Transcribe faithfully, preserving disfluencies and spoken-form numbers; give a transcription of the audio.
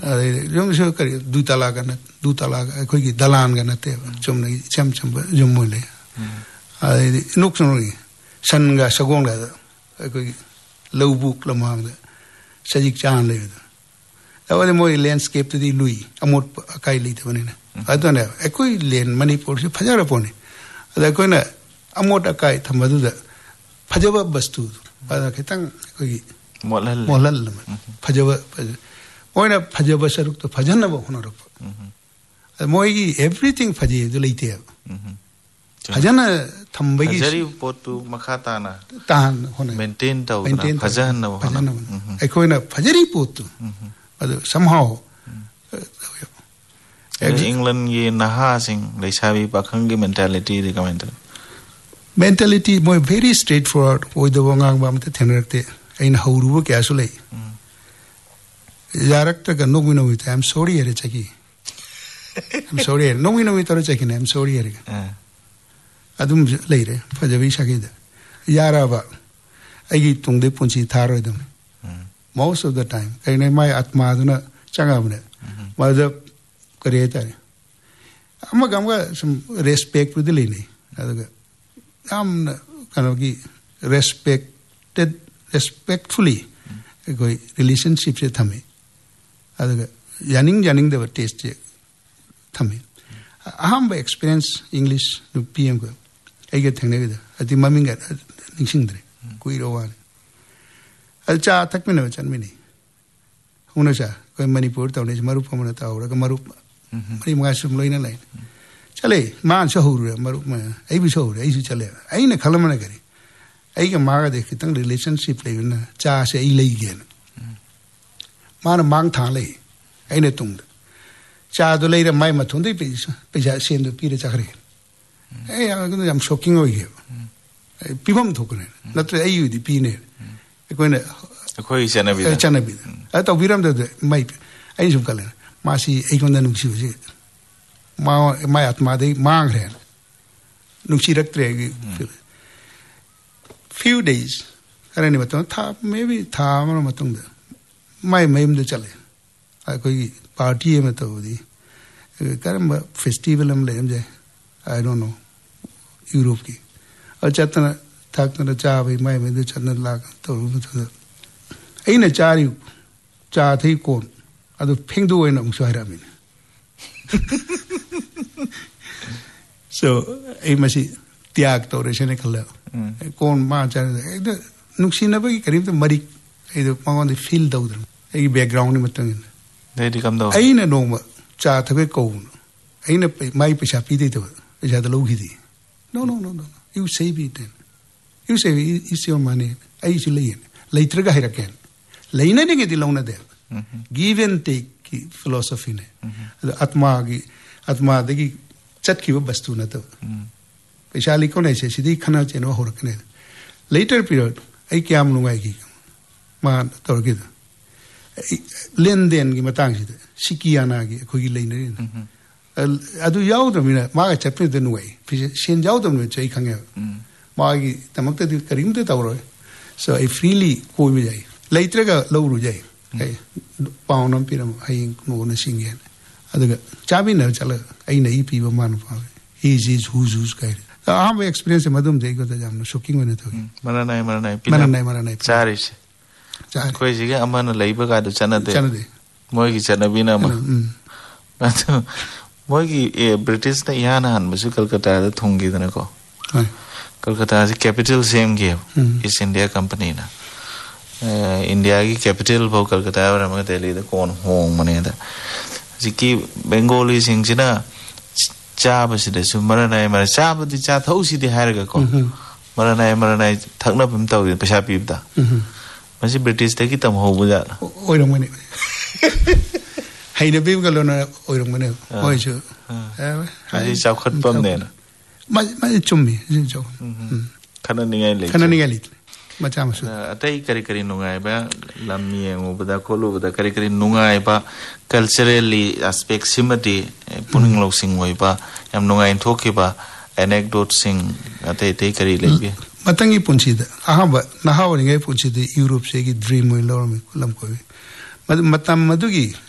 yung so kari dutala ka na dutala ka koi ki dalan ka na te chum na cham cham jum mo le ai nuk so ni san ga sagong la koi low book la ma da sajik chan le da wa mo landscape to di lui amot kai li te ne na adon na koi len manipur se phajara pone da koi na amot kai thamadu da phajaba bastu ba khitang koi molal molal phajaba Oina phajaba saruk to phajana ba hono rap. Moi everything phaji do leite. Phajana thambagi phajari potu makhata na tan hono maintain ta phajana phajana. Ai koina phajari potu. Adu somehow England ye naha sing leisabi pakhangi mentality recommend. Mentality moi very straightforward oi do wangang ba mate thenrakte ain hauruba kya sulai. Yarakta ka no wino with I'm sorry ere chaki. I'm sorry no wino with ore chaki I'm sorry ere. Adum leire phajabi sakida. Yara ba agi tungde punchi tharo dum. Most of the time kai nei mai atma duna changa bune. Ma da kareta. Amma gamga some respect with le nei. Adaga am kanogi respected respectfully koi relationship se thame. Adaga yaning yaning the taste thame. Aham by experience English to P M go. I get thangna at the mumming at Nixindre. Kuiro one. Al cha tak mina chan mini. Unacha, going Manipur town is Marupamata or Marup Marimasum Loina line. Chale, man shahur, Marupma, Abisho, Aisi Chale. I in a Kalamanagari. I can mark the Kitang relationship in cha say again. Man mang tale, ain't a tung. Cha the later my matundi piece, Pija send the Peter Chakri. Hey, I'm shocking over here. Pibam token, not a you, the peanut. A coin a chanabi. I thought we rammed the might. I used to call it Masi Akon the Nuxi. My atmadi, Mangren. Nuxi rectre. Few days, maybe Tam or Matunda. My mame the chale. I could party metodi. Caramba festival am lame. I don't know. Europe. A chatana takna chavi, my mother channel lag. Ain't a chari chathi corn. Other ping do in Umswaramin. So, I must see the actor, Senecala. Corn march. Nuxina, Karim the Mari, either on the field out them. A background in the tongue. They come down. I ain't a no chat away cone. I ain't a my pishapiti, which had the logidi. No, no, no, no. You save it then. You say it's your money. I usually later got again. Lainating it alone there. Give and take philosophy. Atmagi, Atma, the Chatki Bastunato. Pishali Konese, she cannot know Horkan. Later period, I came no way. Man, Torgida. Lenden Gimatang, Shikianagi, Kugi Lane. Adu Yaudam, Maga chapter the way. Shin Yaudam with Jay Kanga. Magi, Tamakta Karim the Tauro. So I freely go with Later got low Rujay. Pound on Piram, I know the singing. Other Chabina Chala, I know E. man. He is who's who's guide. I have experience in Madam Jago that I'm shocking when it took him. Maranai, Maranai, Maranai, Maranai. Charish. Crazy, I'm on a labor guide to Chanade. Mogi Chanabina. Mogi, British Yana and Musical Calcutta, the Tungi than a go. Calcutta is capital same game. It's India company. India capital for Calcutta, Ramateli, the corn home money. Ziki Bengali sings in a Chabas, the Maranai, Marasab, the Chathosi, the Haragako. Maranai, Maranai, Tagnapim Tau, the Pashapibda. Masi British take it home with that. Oil money. Hey, the people alone oil money. Why should I shall cut from there? My chummy, Canoning Canoning elite. Machamas. A take Karikari Nungaiba, Lammy and Ubadakolo, the Karikari Nungaiba, culturally aspect symmetry, putting low sing waiba, am Nunga in Tokiba, anecdote sing at a takery lady. Matangi Punchida, Ahaba, Nahawing Punchi, the Europe Segi dream will learn Lamkovi. Matam Madugi,